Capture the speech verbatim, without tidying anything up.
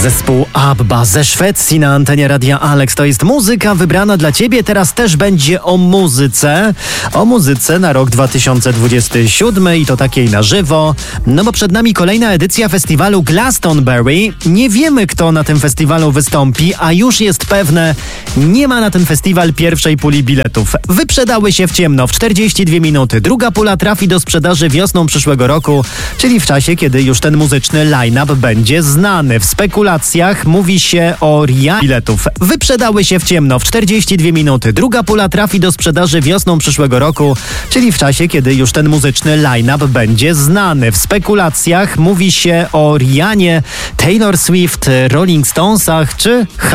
Zespół ABBA ze Szwecji na antenie Radia Alex. To jest muzyka wybrana dla Ciebie. Teraz też będzie o muzyce. O muzyce na rok dwa tysiące dwudziesty siódmy i to takiej na żywo. No bo przed nami kolejna edycja festiwalu Glastonbury. Nie wiemy, kto na tym festiwalu wystąpi, a już jest pewne, nie ma na ten festiwal pierwszej puli biletów. Wyprzedały się w ciemno w czterdzieści dwie minuty. Druga pula trafi do sprzedaży wiosną przyszłego roku, czyli w czasie, kiedy już ten muzyczny line-up będzie znany. W spekulacjach mówi się o Rihannie biletów. Wyprzedały się w ciemno w czterdzieści dwie minuty. Druga pula trafi do sprzedaży wiosną przyszłego roku, czyli w czasie, kiedy już ten muzyczny line-up będzie znany. W spekulacjach mówi się o Rihannie, Taylor Swift, Rolling Stonesach czy